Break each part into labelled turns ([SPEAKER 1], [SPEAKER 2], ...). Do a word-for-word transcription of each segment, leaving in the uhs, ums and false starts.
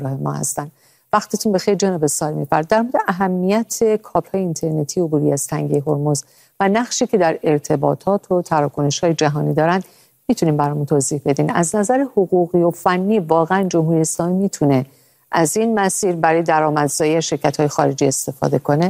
[SPEAKER 1] همراه ما هستن. وقتتون بخیر جناب سالمی فرد. در مورد اهمیت کابل‌های اینترنتی عبوری از تنگه هرمز و نقشی که در ارتباطات و تراکنش‌های جهانی دارن میتونیم برامون توضیح بدین؟ از نظر حقوقی و فنی واقعا جمهوری اسلامی میتونه از این مسیر برای درآمدزایی شرکت‌های خارجی استفاده کنه؟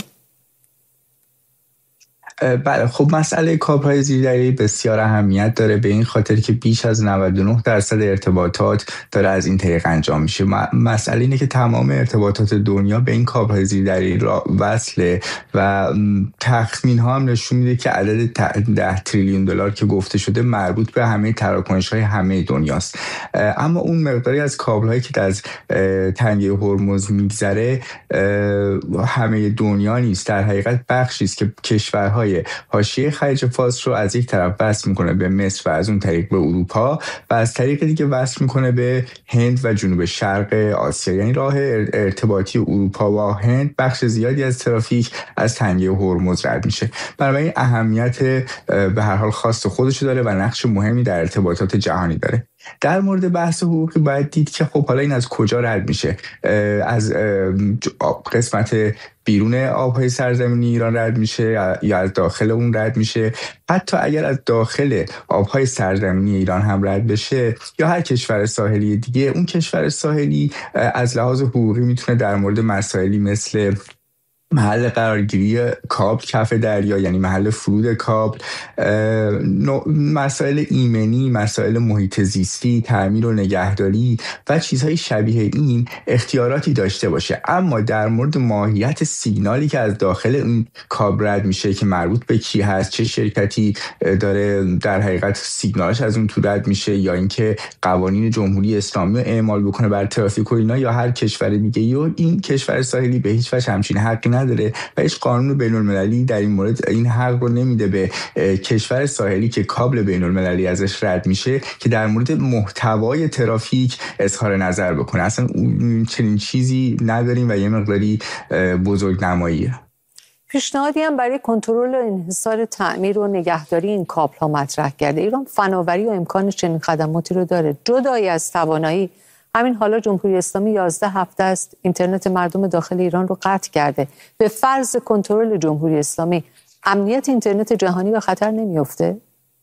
[SPEAKER 2] بله خب مسئله کابل‌های زیردریایی بسیار اهمیت داره، به این خاطر که بیش از نود و نه درصد ارتباطات داره از این طریق انجام میشه. مسئله اینه که تمام ارتباطات دنیا به این کابل‌های زیردریایی وصله و تخمین ها هم نشون میده که عدد ده تریلیون دلار که گفته شده مربوط به همه تراکنش‌های همه دنیاست. اما اون مقداری از کابل‌هایی که از تنگه هرمز میگذره همه دنیا نیست، در حقیقت بخشی است که کشورهای حاشیه خلیج فارس رو از یک طرف وصل میکنه به مصر و از اون طریق به اروپا و از طریق دیگه وصل میکنه به هند و جنوب شرق آسیا. یعنی راه ارتباطی اروپا و هند بخش زیادی از ترافیک از تنگه هرمز رد میشه. بنابراین اهمیت به هر حال خاص خودشو داره و نقش مهمی در ارتباطات جهانی داره. در مورد بحث حقوقی باید دید که خب حالا این از کجا رد میشه؟ از قسمت بیرون آبهای سرزمینی ایران رد میشه یا از داخل اون رد میشه؟ حتی اگر از داخل آبهای سرزمینی ایران هم رد بشه یا هر کشور ساحلی دیگه، اون کشور ساحلی از لحاظ حقوقی میتونه در مورد مسائلی مثل محل قرارگیری کابل کف دریا، یعنی محل فرود کابل، مسائل ایمنی، مسائل محیط زیستی، تعمیر و نگهداری و چیزهای شبیه این اختیاراتی داشته باشه. اما در مورد ماهیت سیگنالی که از داخل این کابل رد میشه که مربوط به کی هست، چه شرکتی داره در حقیقت سیگنالش از اون تو رد میشه، یا اینکه قوانین جمهوری اسلامی رو اعمال بکنه بر ترافیک و اینا، یا هر کشور دیگه‌ای، و این کشور ساحلی به هیچ وجه همچین حقی نداره و هیچ قانون بین‌المللی در این مورد این حق رو نمیده به کشور ساحلی که کابل بین‌المللی ازش رد میشه که در مورد محتوای ترافیک اظهار نظر بکنه. اصلا چنین چیزی نداریم و یه مقداری بزرگنماییه.
[SPEAKER 1] پیشنهادی هم برای کنترل و انحصار تعمیر و نگهداری این کابل ها مطرح کرده. ایران فناوری و امکان چنین خدماتی رو داره. جدای از توانایی، همین حالا جمهوری اسلامی یازده هفته است اینترنت مردم داخل ایران رو قطع کرده. به فرض کنترل جمهوری اسلامی، امنیت اینترنت جهانی به خطر نمیفته؟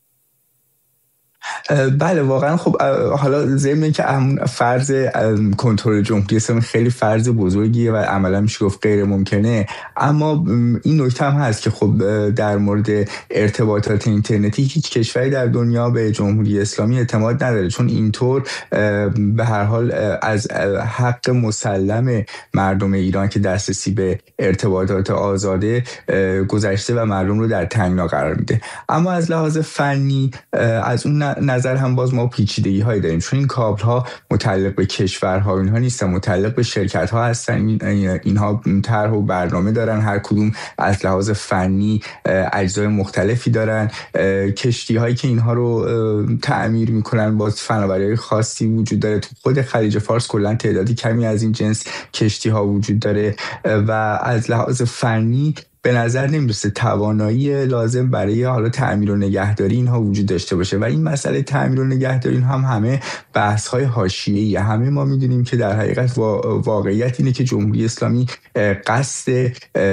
[SPEAKER 2] بله واقعا. خب حالا ضمن اینکه فرض کنترل جمهوری اسلامی خیلی فرض بزرگیه و عملا میشه گفت غیر ممکنه، اما این نکته هم هست که خب در مورد ارتباطات اینترنتی هیچ کشوری در دنیا به جمهوری اسلامی اعتماد نداره، چون اینطور به هر حال از حق مسلم مردم ایران که دسترسی به ارتباطات آزاده گذشته و مردم رو در تنگنا قرار میده. اما از لحاظ فنی از اون نظر هم باز ما پیچیدگی هایی داریم، چون این کابل ها متعلق به کشورها اینها نیستن، متعلق به شرکت ها هستن. اینها طرح و برنامه دارن، هر کدوم از لحاظ فنی اجزای مختلفی دارن. کشتی هایی که اینها رو تعمیر میکنن باز فناوری خاصی وجود داره. تو خود خلیج فارس کلا تعدادی کمی از این جنس کشتی ها وجود داره و از لحاظ فنی به نظر نمیرسه توانایی لازم برای حالا تعمیر و نگهداری اینها وجود داشته باشه. و این مسئله تعمیر و نگهداری هم همه بحث‌های حاشیه‌ای. همه ما میدونیم که در حقیقت واقعیت اینه که جمهوری اسلامی قصد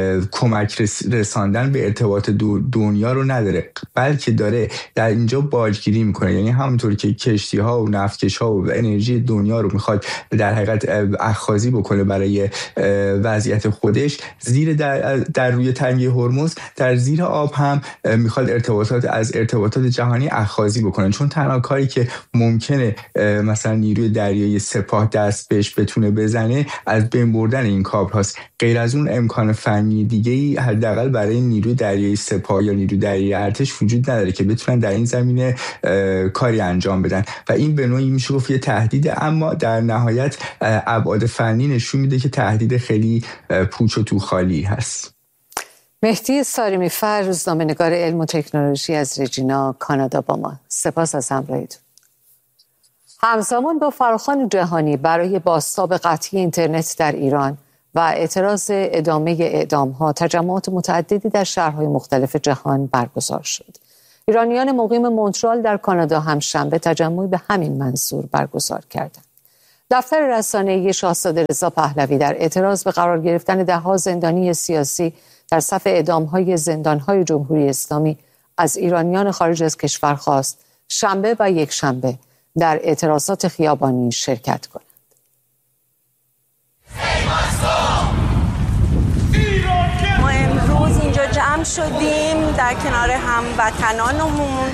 [SPEAKER 2] کمک رساندن به ارتباط دنیا رو نداره، بلکه داره در اینجا باجگیری میکنه. یعنی همونطور که کشتی‌ها و نفتکش‌ها و انرژی دنیا رو میخواد در حقیقت اخاذی بکنه برای وضعیت خودش، زیر در, در روی تنگه هرمز در زیر آب هم میخواد ارتباطات از ارتباطات جهانی اخاذی بکنن، چون تنها کاری که ممکنه مثلا نیروی دریایی سپاه دست بهش بتونه بزنه از بین بردن این کابل هاست. غیر از اون امکان فنی دیگه‌ای حداقل برای نیروی دریایی سپاه یا نیروی دریایی ارتش وجود نداره که بتونن در این زمینه کاری انجام بدن و این به نوعی میشه گفت یه تهدیده، اما در نهایت ابعاد فنی نشون میده که تهدید خیلی پوچ و توخالی هست.
[SPEAKER 1] مهدی سارمی فر، روزنامه‌نگار علم و تکنولوژی از رجینا، کانادا با ما. سپاس از همراهیتون. همزمان با فراخوان جهانی برای بازتاب قطعی اینترنت در ایران و اعتراض ادامه اعدام‌ها، تجمعات متعددی در شهرهای مختلف جهان برگزار شد. ایرانیان مقیم مونترال در کانادا هم شنبه تجمعی به همین منظور برگزار کردند. دفتر رسانه‌ای شاهزاده رضا پهلوی در اعتراض به قرار گرفتن ده‌ها زندانی سیاسی در صف اعدام‌های زندان‌های جمهوری اسلامی از ایرانیان خارج از کشور خواست شنبه و یک شنبه در اعتراضات خیابانی شرکت کنند.
[SPEAKER 3] ما امروز اینجا جمع شدیم در کنار هموطنانمون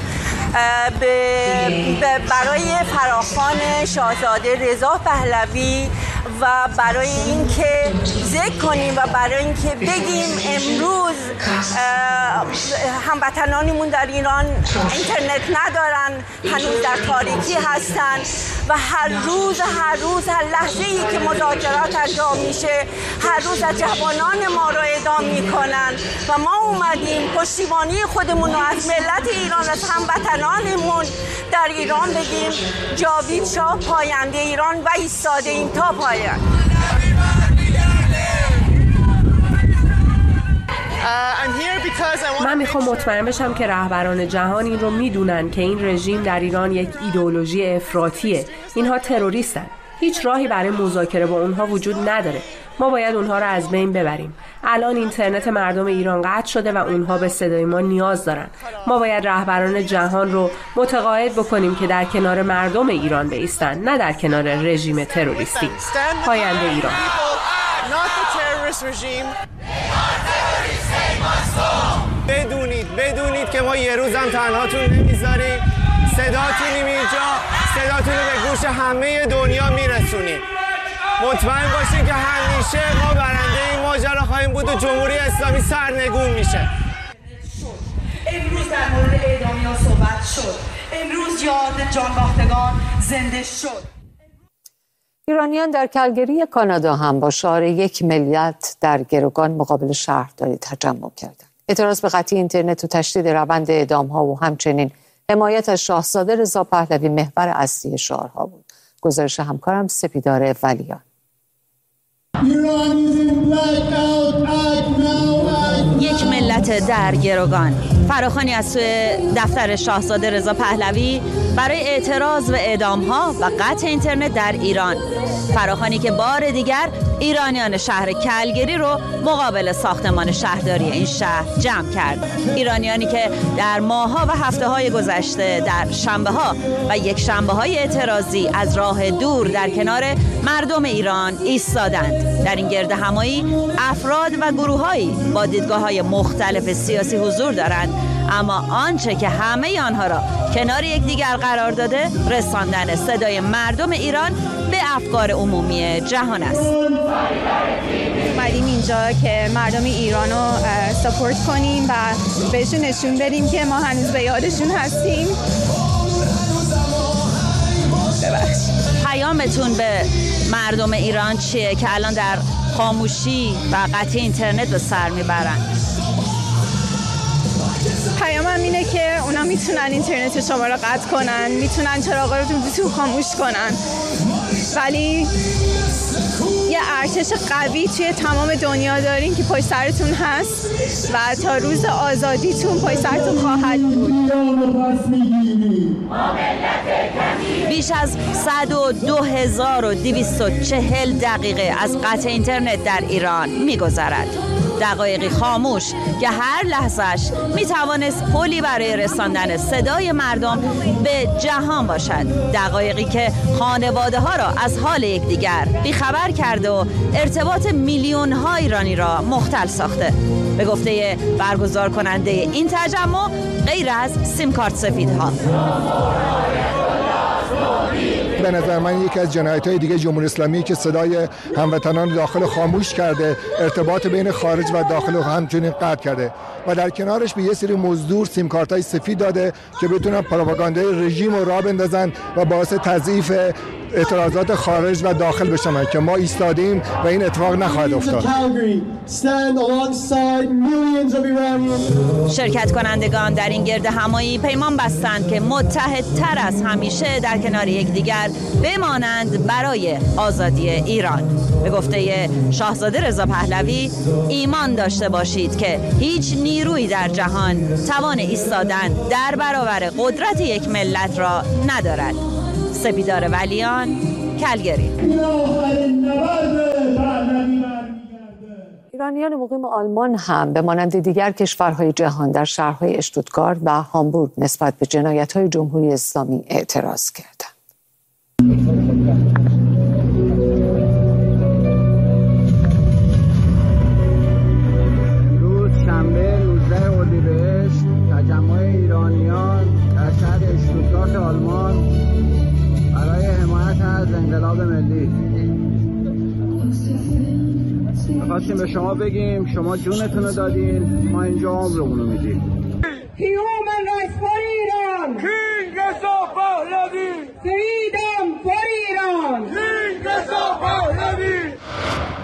[SPEAKER 3] برای فراخوان شاهزاده رضا پهلوی و برای اینکه ذکر کنیم و برای اینکه بگیم امروز هموطنانمون در ایران اینترنت ندارن، هنوز در تاریکی هستن و هر روز هر روز هر لحظه‌ای که مذاکرات انجام میشه هر روز از جوانان ما را اعدام میکنن و ما اومدیم پشتیبانی خودمون رو از ملت ایران، از هموطنانمون در ایران بگیم جاوید شاه پاینده ایران و ایستاده ایم تا پایان.
[SPEAKER 4] من میخوام مطمئن بشم که رهبران جهان این رو میدونن که این رژیم در ایران یک ایدئولوژی افراطیه. اینها تروریستن. هیچ راهی برای مذاکره با اونها وجود نداره. ما باید اونها رو از بین ببریم. الان اینترنت مردم ایران قطع شده و اونها به صدای ما نیاز دارن. ما باید رهبران جهان رو متقاعد بکنیم که در کنار مردم ایران بایستن، نه در کنار رژیم تروریستی. پاینده ایران.
[SPEAKER 5] بدونید بدونید که ما یه روزم تنهاتون نمیذاریم. صداتونیم اینجا، صداتون رو به گوش همه دنیا میرسونیم. مطمئن باشین که همیشه ما برنده این ماجرا خواهیم بود و جمهوری اسلامی سرنگون میشه.
[SPEAKER 6] امروز در مورد اعدامیا صحبت شد. امروز یاد جانباختگان زنده شد.
[SPEAKER 1] ایرانیان در کلگری کانادا هم با شعار یک ملت در گروگان مقابل شهرداری تجمع کردند. اعتراض به قطعی اینترنت و تشدید روند اعدام‌ها و همچنین حمایت از شاهزاده رضا پهلوی محور اصلی شعارها بود. گزارش همکارم سپیدار ولیان.
[SPEAKER 7] یک ملت در گروگان، فراخوانی از سوی دفتر شاهزاده رضا پهلوی برای اعتراض به اعدام‌ها و قطع اینترنت در ایران. فراخوانی که بار دیگر ایرانیان شهر کلگری رو مقابل ساختمان شهرداری این شهر جمع کرد. ایرانیانی که در ماه‌ها و هفته‌های گذشته در شنبه‌ها و یک شنبه‌های اعتراضی از راه دور در کنار مردم ایران ایستادند. در این گرد همایی افراد و گروه‌هایی با دیدگاه‌های مختلف سیاسی حضور دارند، اما آنچه که همه آنها را کنار یکدیگر قرار داده رساندن صدای مردم ایران به افکار عمومی جهان است.
[SPEAKER 8] اومدیم اینجا که مردم ایران رو سپورت کنیم و بهشون نشون بدیم که ما هنوز به یادشون هستیم.
[SPEAKER 7] پیامتون به مردم ایران چیه که الان در خاموشی و قطع اینترنت به سر میبرن؟
[SPEAKER 8] پیامم اینه که اونا میتونن اینترنت شما رو قطع کنن، میتونن چراغا رو تو خاموش کنن، ولی یه ارتش قوی توی تمام دنیا دارین که پشت سرتون هست و تا روز آزادیتون پشت سرتون خواهد بود.
[SPEAKER 7] بیش از صد و دو هزار و دویست و چهل دقیقه از قطع اینترنت در ایران میگذرد. دقایقی خاموش که هر لحظهش میتوانست پلی برای رساندن صدای مردم به جهان باشد. دقایقی که خانواده ها را از حال یکدیگر بیخبر کرده و ارتباط میلیون ها ایرانی را مختل ساخته. به گفته برگزار کننده این تجمع غیر از سیم کارت سفیدها،
[SPEAKER 9] به نظر من یکی از جنایت‌های دیگه جمهوری اسلامی که صدای هموطنان داخل خاموش کرده، ارتباط بین خارج و داخل رو همچنین قطع کرده و در کنارش به یه سری مزدور سیم کارت‌های سفید داده که بتونن پروپاگاندای رژیم رو راه بندازن و باعث تضعیف اعتراضات خارج و داخل بشن که ما ایستادیم و این اتفاق نخواهد افتاد.
[SPEAKER 7] شرکت کنندگان در این گرد همایی پیمان بستند که متحدتر از همیشه در کنار یکدیگر بمانند برای آزادی ایران. به گفته شاهزاده رضا پهلوی، ایمان داشته باشید که هیچ نیرویی در جهان توان ایستادن در برابر قدرت یک ملت را ندارد. سپیدار ولیان، کلگری.
[SPEAKER 1] ایرانیان مقیم آلمان هم به مانند دیگر کشورهای جهان در شهرهای اشتوتگارت و هامبورگ نسبت به جنایت‌های جمهوری اسلامی اعتراض کردند.
[SPEAKER 10] روز شنبه نوزده اردیبهشت تجمع ایرانیان در شهر اشتوتگارت آلمان برای حمایت از انقلاب ملی. می‌خواستیم به شما بگیم شما جونتون رو دادین، ما اینجا عمرمون رو میدیم.
[SPEAKER 6] Human rights for Iran. King Reza Pahlavi. Freedom for Iran. King Reza Pahlavi.